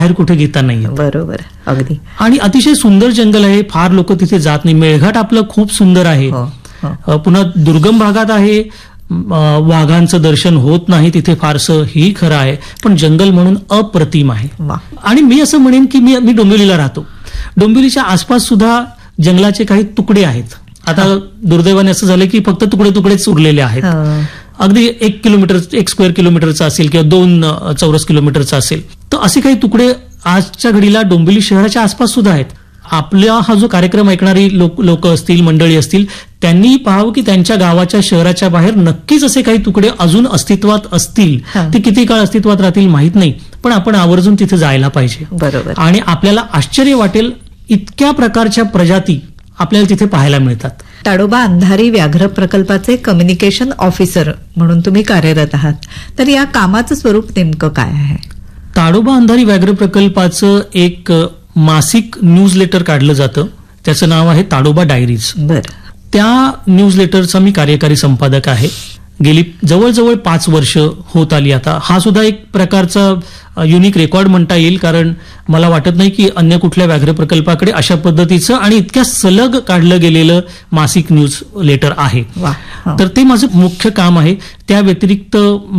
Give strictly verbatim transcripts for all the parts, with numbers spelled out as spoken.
बाहेर कुठे घेता नाहीये. बरोबर, अगदी. आणि अतिशय सुंदर जंगल आहे, फार लोक तिथे जात नाही. मेळघाट आपलं खूप सुंदर आहे. हो, हो. अ, पुन्हा दुर्गम भागात आहे, अ, वाघांचं दर्शन होत नाही तिथे फारसं, ही खरं आहे, पण जंगल म्हणून अप्रतिम आहे. वा. आणि मी असं म्हणेन की मी मी डोंबिवलीला राहतो. डोंबिवलीच्या आसपास सुद्धा जंगलाचे काही तुकडे आहेत. आता दुर्दैवाने असं झालं की फक्त तुकडे तुकडेच उरलेले आहेत. हा. अगदी एक किलोमीटर एक स्क्वेअर किलोमीटरचा असेल किंवा दोन अ, चौरस किलोमीटरचा असेल, तर असे काही तुकडे आजच्या घडीला डोंबिवली शहराच्या आसपास सुद्धा आहेत. आपला हा जो कार्यक्रम ऐकणारी लोक लोक असतील, मंडळी असतील, त्यांनी पाहावं की त्यांच्या गावाच्या शहराच्या बाहेर नक्कीच असे काही तुकडे अजून अस्तित्वात असतील. हा. ते किती काळ अस्तित्वात राहतील माहित नाही, पण आपण आवर्जून तिथे जायला पाहिजे. बरोबर. आणि आपल्याला आश्चर्य वाटेल इतक्या प्रकारच्या प्रजाती आपल्याला तिथे पाहायला मिळतात. ताडोबा अंधारी व्याघ्र प्रकल्पाचे कम्युनिकेशन ऑफिसर म्हणून तुम्ही कार्यरत आहात, तर या कामाचं स्वरूप नेमकं काय आहे? ताडोबा अंधारी व्याघ्र प्रकल्पाचं एक अ, मासिक न्यूज लेटर काढलं जातं. त्याचं नाव आहे ताडोबा डायरीज. बरं. त्या न्यूज लेटरचा मी कार्यकारी संपादक आहे. गेली जवळजवळ पाच वर्ष होत आली आता. हा सुद्धा एक प्रकारचा युनिक रेकॉर्ड म्हणता येईल, कारण मला वाटत नाही की अन्य कुठल्या व्याघ्र प्रकल्पाकडे अशा पद्धतीचं आणि इतक्या सलग काढलं गेलेलं मासिक न्यूज लेटर आहे. वा. हो. तर ते माझं मुख्य काम आहे. त्या व्यतिरिक्त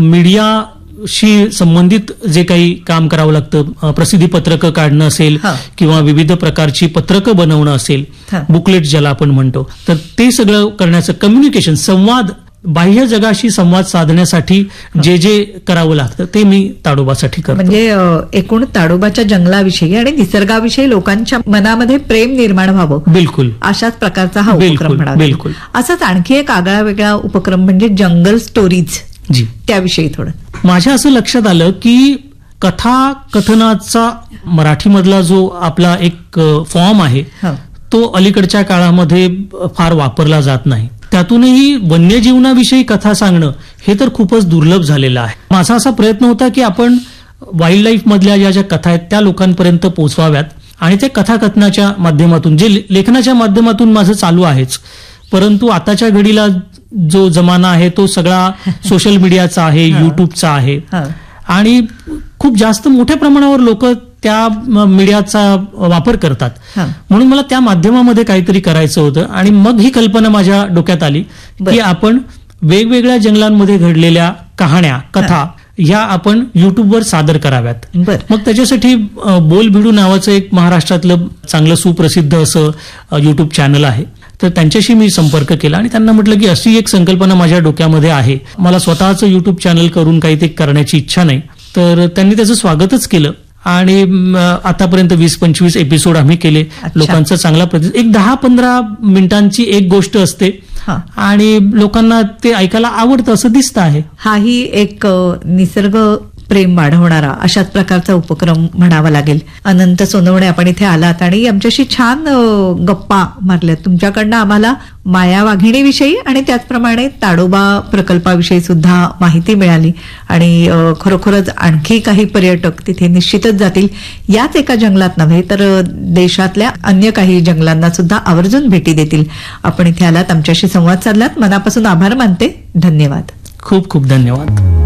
मीडियाशी संबंधित जे काही काम करावं लागतं, अ, प्रसिद्धी पत्रकं काढणं असेल हा. किंवा विविध प्रकारची पत्रकं बनवणं असेल, हा. बुकलेट ज्याला आपण म्हणतो, तर ते सगळं करण्याचं कम्युनिकेशन, संवाद, बाह्य जगाशी संवाद साधण्यासाठी जे जे करावं लागतं ते मी ताडोबासाठी करतो. म्हणजे अ, एकूण ताडोबाच्या जंगलाविषयी आणि निसर्गाविषयी लोकांच्या मनामध्ये प्रेम निर्माण व्हावं, बिलकुल अशाच प्रकारचा हा उपक्रम बिलकुल म्हणा. बिलकुल असाच आणखी एक आगळा वेगळा उपक्रम म्हणजे जंगल स्टोरीज, जी. त्याविषयी थोडं. माझ्या असं लक्षात आलं की कथा कथनाचा मराठीमधला जो आपला एक फॉर्म आहे हो. तो अलीकडच्या काळामध्ये फार वापरला जात नाही. त्यातूनही वन्यजीवनाविषयी कथा सांगणं हे तर खूपच दुर्लभ झालेलं आहे. माझा असा प्रयत्न होता की आपण वाईल्ड लाईफ मधल्या ज्या ज्या कथा आहेत त्या लोकांपर्यंत पोहोचवाव्यात आणि त्या कथाकथनाच्या माध्यमातून, जे लेखनाच्या माध्यमातून माझं चालू आहेच, परंतु आताच्या घडीला जो जमाना आहे तो सगळा सोशल मीडियाचा आहे, युट्यूबचा आहे हा. आणि खूप जास्त मोठ्या प्रमाणावर लोक त्या मीडियाचा वापर करतात. हा. म्हणून मला त्या माध्यमामध्ये काहीतरी करायचं होतं आणि मग ही कल्पना माझ्या डोक्यात आली की आपण वेगवेगळ्या जंगलांमध्ये घडलेल्या कहाण्या, कथा ह्या आपण युट्यूबवर सादर कराव्यात. बर. मग त्याच्यासाठी अ, बोल भिडू नावाचं एक महाराष्ट्रातलं चांगलं सुप्रसिद्ध असं युट्यूब चॅनल आहे. तर त्यांच्याशी मी संपर्क केला आणि त्यांना म्हटलं की अशी एक संकल्पना माझ्या डोक्यामध्ये आहे, मला स्वतःचं युट्यूब चॅनल करून काही ते करण्याची इच्छा नाही. तर त्यांनी त्याचं स्वागतच केलं आणि म, आतापर्यंत वीस पंचवीस एपिसोड आम्ही केले. अच्छा. लोकांचा चांगला प्रतिसाद, एक दहा पंधरा मिनिटांची एक गोष्ट असते हा. आणि लोकांना ते ऐकायला आवडतं असं दिसतं आहे. हाही एक अ, निसर्ग प्रेम वाढवणारा अशाच प्रकारचा उपक्रम म्हणावा लागेल. अनंत सोनवणे, आपण इथे आलात आणि आमच्याशी छान अ, गप्पा मारल्यात. तुमच्याकडनं आम्हाला माया वाघिणीविषयी आणि त्याचप्रमाणे ताडोबा प्रकल्पाविषयी सुद्धा माहिती मिळाली आणि अ, खरोखरच आणखी काही पर्यटक तिथे निश्चितच जातील. याच एका जंगलात नव्हे तर अ, देशातल्या अन्य काही जंगलांना सुद्धा आवर्जून भेटी देतील. आपण इथे आलात, आमच्याशी संवाद साधलात, मनापासून आभार मानते. धन्यवाद. खूप खूप धन्यवाद.